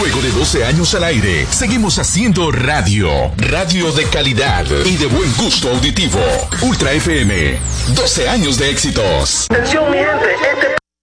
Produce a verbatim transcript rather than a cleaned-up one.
Luego de doce años al aire, seguimos haciendo radio. Radio de calidad y de buen gusto auditivo. Ultra F M. doce años de éxitos. Atención, mi gente. Este